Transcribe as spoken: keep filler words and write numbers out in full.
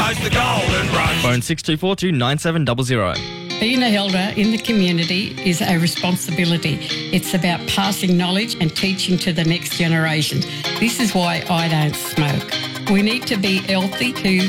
knows the golden rush. Phone six two four two nine seven zero zero. Being an elder in the community is a responsibility. It's about passing knowledge and teaching to the next generation. This is why I don't smoke. We need to be healthy to